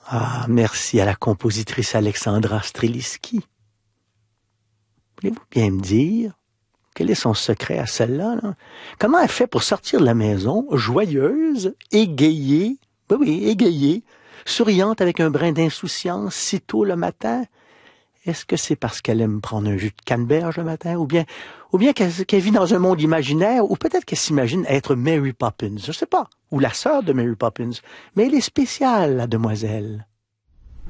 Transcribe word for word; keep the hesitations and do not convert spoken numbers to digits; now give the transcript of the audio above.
Ah, merci à la compositrice Alexandra Streliski. Voulez-vous bien me dire quel est son secret à celle-là, là? Comment elle fait pour sortir de la maison, joyeuse, égayée, oui, oui, égayée, souriante avec un brin d'insouciance si tôt le matin? Est-ce que c'est parce qu'elle aime prendre un jus de canneberge le matin, ou bien, ou bien qu'elle, qu'elle vit dans un monde imaginaire, ou peut-être qu'elle s'imagine être Mary Poppins, je sais pas, ou la sœur de Mary Poppins. Mais elle est spéciale, la demoiselle.